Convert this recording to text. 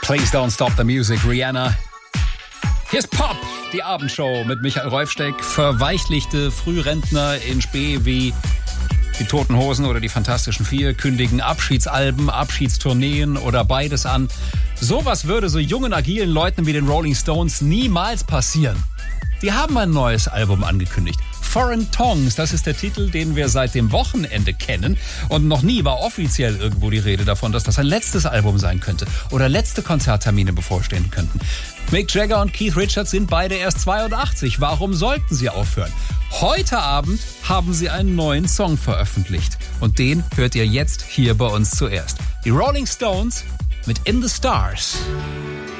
Please don't stop the music, Rihanna. Hier ist Pop, die Abendshow mit Michael Reufsteck. Verweichlichte Frührentner in Spee wie die Toten Hosen oder die Fantastischen Vier kündigen Abschiedsalben, Abschiedstourneen oder beides an. Sowas würde so jungen, agilen Leuten wie den Rolling Stones niemals passieren. Die haben ein neues Album angekündigt. Foreign Tongues, das ist der Titel, den wir seit dem Wochenende kennen. Und noch nie war offiziell irgendwo die Rede davon, dass das ein letztes Album sein könnte oder letzte Konzerttermine bevorstehen könnten. Mick Jagger und Keith Richards sind beide erst 82. Warum sollten sie aufhören? Heute Abend haben sie einen neuen Song veröffentlicht. Und den hört ihr jetzt hier bei uns zuerst. Die Rolling Stones mit In the Stars.